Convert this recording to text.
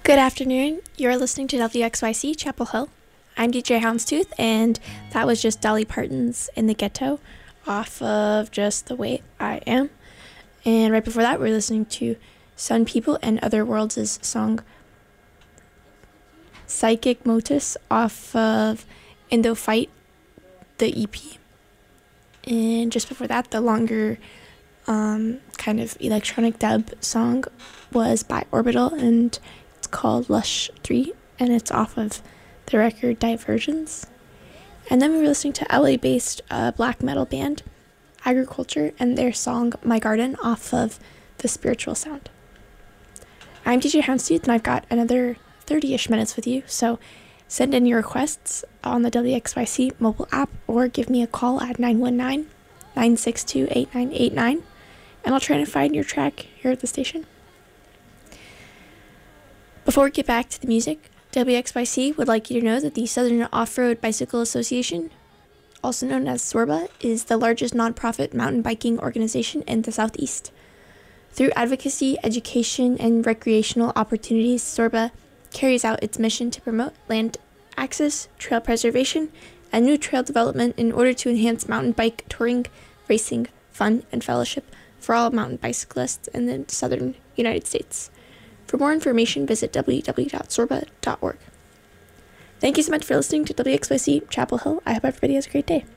Good afternoon. You're listening to WXYC Chapel Hill. I'm DJ Houndstooth, and that was just Dolly Parton's In the Ghetto off of Just the Way I Am. And right before that, we're listening to Sun People and Other Worlds' song Psychic Motus off of Indo Fight, the EP. And just before that, the longer kind of electronic dub song was by Orbital, and it's called Lush 3, and it's off of the record Diversions. And then we were listening to LA-based black metal band Agriculture and their song My Garden off of The Spiritual Sound. I'm DJ Houndstooth, and I've got another 30-ish minutes with you, so send in your requests on the WXYC mobile app or give me a call at 919-962-8989, and I'll try to find your track here at the station. Before we get back to the music, WXYC would like you to know that the Southern Off-Road Bicycle Association, also known as SORBA, is the largest nonprofit mountain biking organization in the Southeast. Through advocacy, education, and recreational opportunities, SORBA carries out its mission to promote land access, trail preservation, and new trail development in order to enhance mountain bike touring, racing, fun, and fellowship for all mountain bicyclists in the southern United States. For more information, visit www.sorba.org. Thank you so much for listening to WXYC Chapel Hill. I hope everybody has a great day.